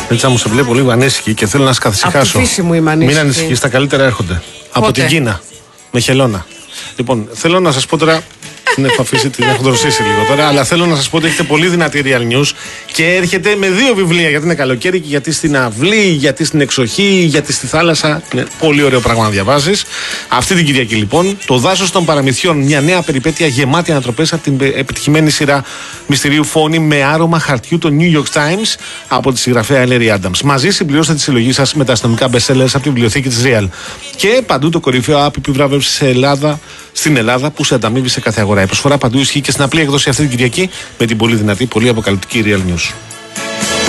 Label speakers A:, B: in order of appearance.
A: Έτσι μου σε βλέπω λίγο ανήσυχη και θέλω να σε καθησυχάσω.
B: Από τη φύση μου είμαι ανήσυχη.
A: Μην ανησυχείς, τα καλύτερα έρχονται.
B: Πότε?
A: Από την Κίνα. Με χελώνα. Λοιπόν, θέλω να σας πω τώρα. Την έχω αφήσει, την έχω δροσίσει λίγο τώρα. Αλλά θέλω να σας πω ότι έχετε πολύ δυνατή Real News και έρχεται με 2 βιβλία. Γιατί είναι καλοκαίρι και γιατί στην αυλή, γιατί στην εξοχή, γιατί στη θάλασσα. Είναι πολύ ωραίο πράγμα να διαβάζεις. Αυτή την Κυριακή λοιπόν, Το Δάσος των Παραμυθιών. Μια νέα περιπέτεια γεμάτη ανατροπές από την επιτυχημένη σειρά μυστηρίου Φόνη με άρωμα χαρτιού το New York Times από τη συγγραφέα Larry Adams. Μαζί συμπληρώστε τη συλλογή σας με τα αστυνομικά bestsellers από τη βιβλιοθήκη της Real. Και παντού το κορυφαίο app επιβράβευση στην Ελλάδα που σε ανταμείβει σε κάθε αγορά. Η προσφορά παντού ισχύει και στην απλή έκδοση αυτή την Κυριακή με την πολύ δυνατή, πολύ αποκαλυπτική Real News.